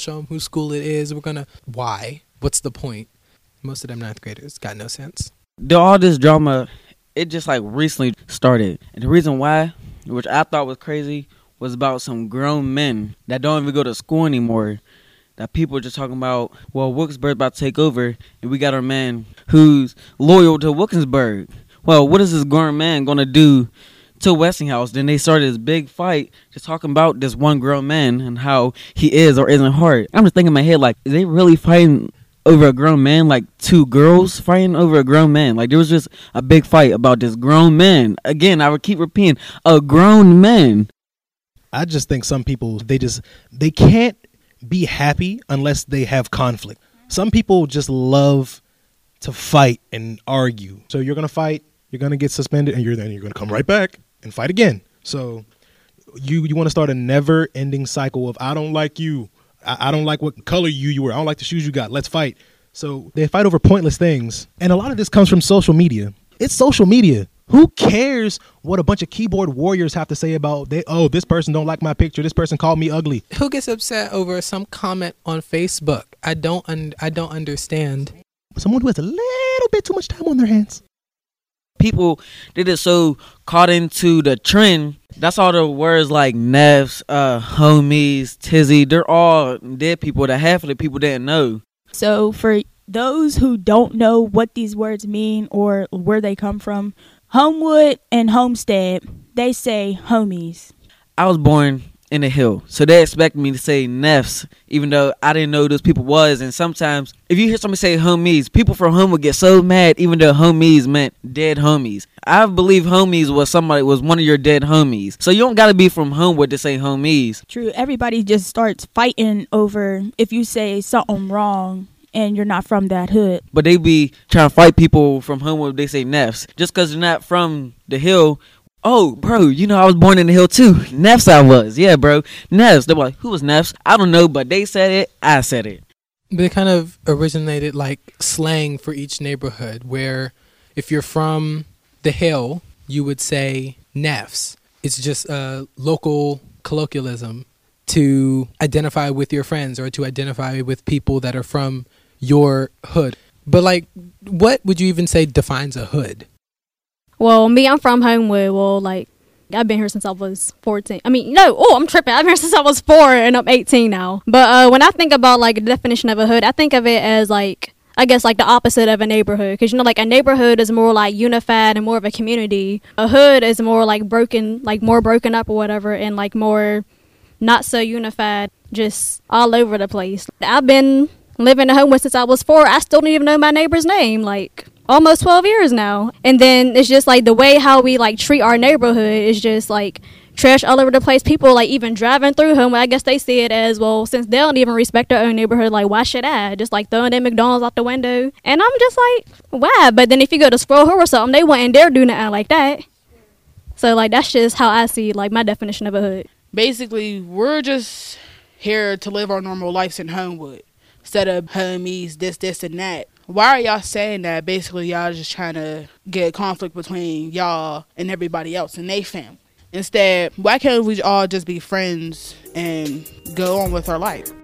show them whose school it is. Why? What's the point? Most of them ninth graders got no sense. All this drama, it just like recently started. And the reason why, which I thought was crazy, was about some grown men that don't even go to school anymore. That people are just talking about, well, Wilkinsburg's about to take over, and we got our man who's loyal to Wilkinsburg. Well, what is this grown man going to do to Westinghouse? Then they started this big fight just talking about this one grown man and how he is or isn't hard. I'm just thinking in my head, like, is they really fighting over a grown man? Like two girls fighting over a grown man? Like there was just a big fight about this grown man. Again, I would keep repeating, a grown man. I just think some people, they can't be happy unless they have conflict. Some people just love to fight and argue. So you're going to fight, you're going to get suspended, and you're going to come right back and fight again. So you want to start a never-ending cycle of, I don't like you. I don't like what color you were. I don't like the shoes you got. Let's fight. So they fight over pointless things. And a lot of this comes from social media. It's social media. Who cares what a bunch of keyboard warriors have to say about, this person don't like my picture, this person called me ugly? Who gets upset over some comment on Facebook? I don't understand. Someone who has a little bit too much time on their hands. People, they just so caught into the trend. That's all the words like Neffs, homies, tizzy. They're all dead people that half of the people didn't know. So for those who don't know what these words mean or where they come from, Homewood and Homestead, they say homies. I was born in the Hill, so they expect me to say Neffs, even though I didn't know who those people was. And sometimes, if you hear somebody say homies, people from Homewood get so mad, even though homies meant dead homies. I believe homies was one of your dead homies. So you don't gotta be from Homewood to say homies. True, everybody just starts fighting over if you say something wrong and you're not from that hood. But they be trying to fight people from Homewood, they say Neffs. Just because they're not from the Hill. Oh, bro, I was born in the Hill too. Neffs I was. Yeah, bro. Neffs. They're like, who was Neffs? I don't know, but they said it. I said it. They kind of originated like slang for each neighborhood, where if you're from the Hill, you would say Neffs. It's just a local colloquialism to identify with your friends or to identify with people that are from your hood. But like, what would you even say defines a hood? Well, me, I'm from Homewood. Well, like, I've been here since I was 14. I'm tripping. I've been here since I was 4 and I'm 18 now. But when I think about like the definition of a hood, I think of it as like, I guess like the opposite of a neighborhood. Because like a neighborhood is more like unified and more of a community. A hood is more like broken, like more broken up or whatever, and like more not so unified, just all over the place. I've been living in Homewood since I was 4. I still don't even know my neighbor's name, like almost 12 years now. And then it's just like the way how we like treat our neighborhood is just like trash all over the place. People like even driving through Homewood, I guess they see it as, well, since they don't even respect their own neighborhood, like why should I? Just like throwing their McDonald's out the window. And I'm just like, why? But then if you go to Squirrel Hill or something, they wouldn't dare do nothing like that. So like that's just how I see like my definition of a hood. Basically, we're just here to live our normal lives in Homewood instead of homies, this, and that. Why are y'all saying that? Basically, y'all just trying to get conflict between y'all and everybody else and they family. Instead, why can't we all just be friends and go on with our life?